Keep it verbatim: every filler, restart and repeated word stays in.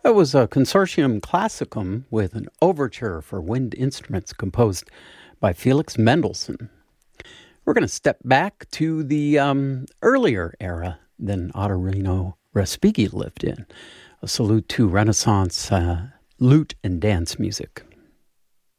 It was a Consortium Classicum with an overture for wind instruments composed by Felix Mendelssohn. We're going to step back to the um, earlier era than Ottorino Respighi lived in. A salute to Renaissance uh, lute and dance music.